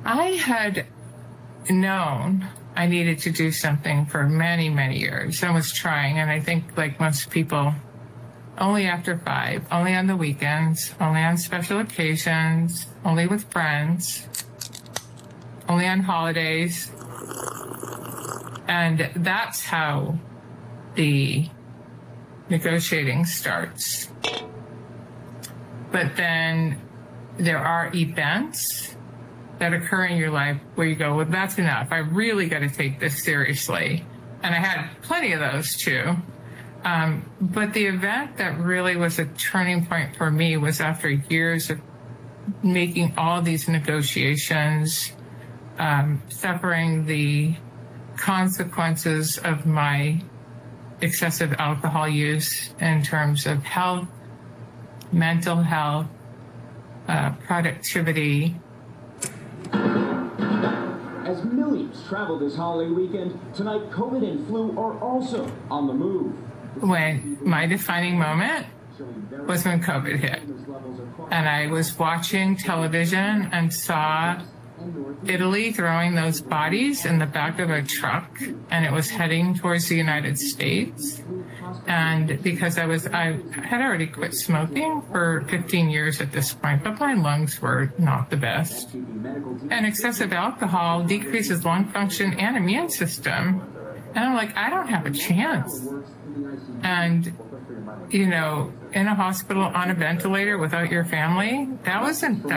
I had known I needed to do something for many, many years. I was trying, and I think like most people, only after 5, only on the weekends, only on special occasions, only with friends, only on holidays. And that's how the negotiating starts. But then there are events that occur in your life where you go, well, that's enough. I really got to take this seriously. And I had plenty of those too. But the event that really was a turning point for me was after years of making all these negotiations, suffering the consequences of my excessive alcohol use in terms of health, mental health, productivity. As millions travel this holiday weekend, tonight COVID and flu are also on the move. When my defining moment was when COVID hit. And I was watching television and saw Italy throwing those bodies in the back of a truck, and it was heading towards the United States. And because I had already quit smoking for 15 years at this point, but my lungs were not the best. And excessive alcohol decreases lung function and immune system. And I'm like, I don't have a chance. And, you know, in a hospital on a ventilator without your family, that wasn't